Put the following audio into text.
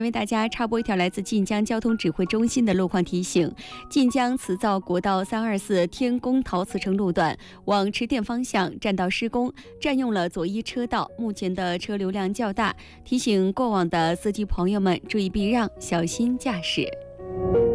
为大家插播一条来自晋江交通指挥中心的路况提醒：晋江磁造国道324天宫陶瓷城路段往池店方向占道施工，占用了左一车道，目前的车流量较大，提醒过往的司机朋友们注意避让，小心驾驶。